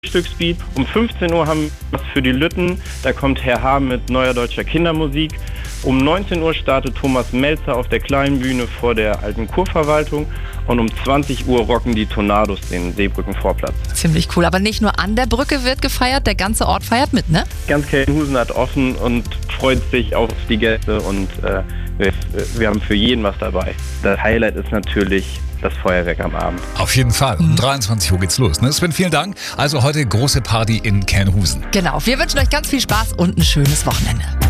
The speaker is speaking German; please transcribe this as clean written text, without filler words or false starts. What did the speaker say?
Frühstücksbeat. Um 15 Uhr haben wir was für die Lütten. Da kommt Herr H. mit neuer deutscher Kindermusik. Um 19 Uhr startet Thomas Melzer auf der kleinen Bühne vor der alten Kurverwaltung. Und um 20 Uhr rocken die Tornados den Seebrückenvorplatz. Ziemlich cool. Aber nicht nur an der Brücke wird gefeiert, der ganze Ort feiert mit, ne? Ganz Kellenhusen hat offen und freut sich auf die Gäste. Und wir haben für jeden was dabei. Das Highlight ist natürlich das Feuerwerk am Abend. Auf jeden Fall. Um 23 Uhr geht's los. Ne? Sven, vielen Dank. Also heute große Party in Kellenhusen. Genau. Wir wünschen euch ganz viel Spaß und ein schönes Wochenende.